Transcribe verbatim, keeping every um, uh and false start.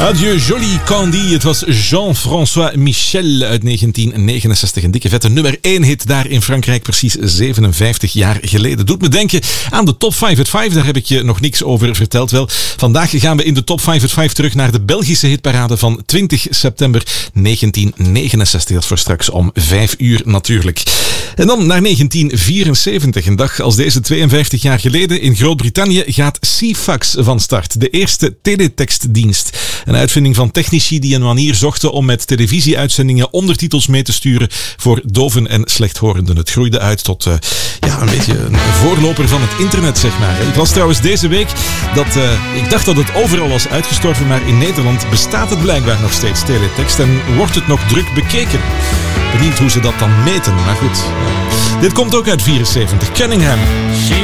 Adieu Jolie Candy. Het was Jean-François Michel uit negentien negenenzestig. Een dikke vette nummer één hit daar in Frankrijk, precies zevenenvijftig jaar geleden. Doet me denken aan de Top vijf at vijf. Daar heb ik je nog niks over verteld. Wel, vandaag gaan we in de Top vijf at vijf terug naar de Belgische hitparade van twintig september negentien negenenzestig. Dat voor straks om vijf uur natuurlijk. En dan naar negentien vierenzeventig. Een dag als deze tweeënvijftig jaar geleden. In Groot-Brittannië gaat Ceefax van start. De eerste teletextdienst. Een uitvinding van technici die een manier zochten om met televisieuitzendingen ondertitels mee te sturen voor doven en slechthorenden. Het groeide uit tot uh, ja, een beetje een voorloper van het internet, zeg maar. Ik las trouwens deze week dat uh, ik dacht dat het overal was uitgestorven, maar in Nederland bestaat het blijkbaar nog steeds, teletext, en wordt het nog druk bekeken. Benieuwd hoe ze dat dan meten, maar goed. Dit komt ook uit vierenzeventig. Cunningham.